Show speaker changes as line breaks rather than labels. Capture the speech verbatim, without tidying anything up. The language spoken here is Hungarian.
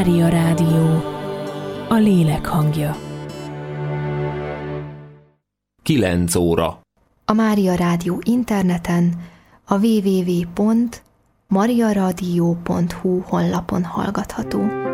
Mária Rádió, a lélek hangja.
kilenc óra.
A Mária Rádió interneten, a double-u double-u double-u pont mariaradio pont hu honlapon hallgatható.